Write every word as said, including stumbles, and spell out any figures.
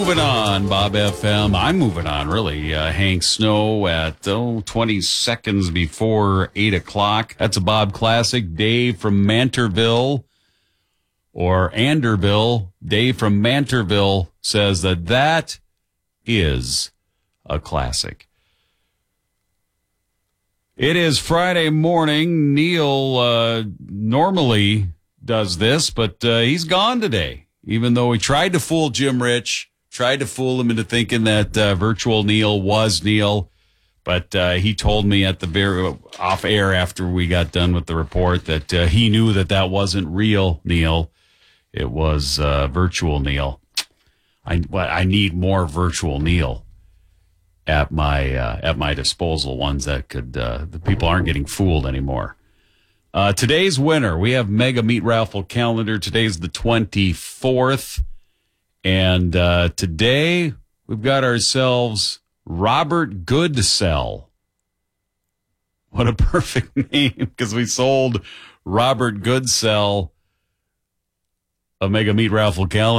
moving on, Bob F M. I'm moving on, really. Uh, Hank Snow at, oh, twenty seconds before eight o'clock. That's a Bob classic. Dave from Manterville, or Anderville. Dave from Manterville says that that is a classic. It is Friday morning. Neil uh, normally does this, but uh, he's gone today. Even though he tried to fool Jim Rich, tried to fool him into thinking that uh, virtual Neil was Neil. But uh, he told me at the very off air after we got done with the report that uh, he knew that that wasn't real Neil. It was uh, virtual Neil. I well, I need more virtual Neil at my uh, at my disposal. Ones that could uh, the people aren't getting fooled anymore. Uh, today's winner, we have Mega Meat Raffle calendar. Today's the twenty-fourth. And uh, today we've got ourselves Robert Goodsell. What a perfect name, because we sold Robert Goodsell a Mega Meat Raffle calendar.